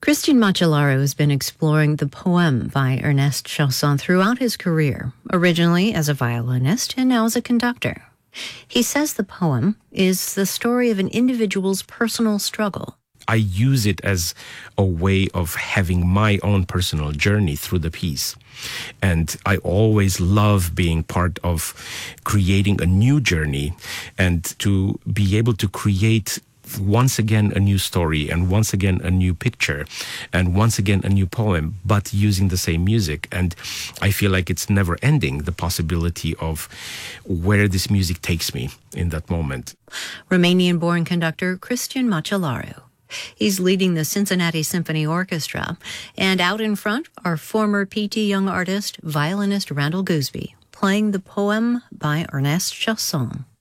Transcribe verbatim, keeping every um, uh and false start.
Christian Macellaro has been exploring the poem by Ernest Chausson throughout his career, originally as a violinist and now as a conductor. He says the poem is the story of an individual's personal struggle. I use it as a way of having my own personal journey through the piece. And I always love being part of creating a new journey and to be able to create once again a new story and once again a new picture and once again a new poem, but using the same music. And I feel like it's never ending, the possibility of where this music takes me in that moment. Romanian-born conductor Christian Macellaro. He's leading the Cincinnati Symphony Orchestra, and out in front are former P T Young artist, violinist Randall Gooseby, playing the poem by Ernest Chausson.